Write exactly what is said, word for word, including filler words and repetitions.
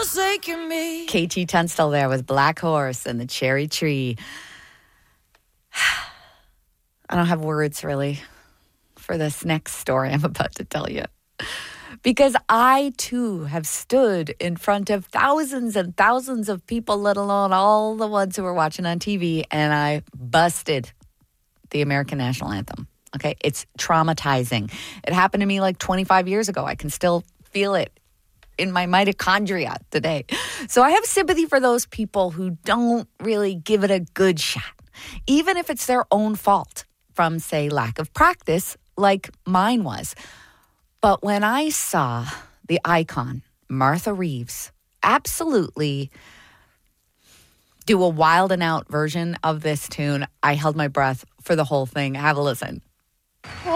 forsaken me. K T Tunstall there with Black Horse and the Cherry Tree. I don't have words really for this next story I'm about to tell you. Because I, too, have stood in front of thousands and thousands of people, let alone all the ones who were watching on T V, and I busted the American National Anthem. Okay, it's traumatizing. It happened to me like twenty-five years ago. I can still feel it in my mitochondria today. So I have sympathy for those people who don't really give it a good shot, even if it's their own fault from, say, lack of practice, like mine was. But when I saw the icon, Martha Reeves, absolutely do a wild and out version of this tune, I held my breath for the whole thing. Have a listen.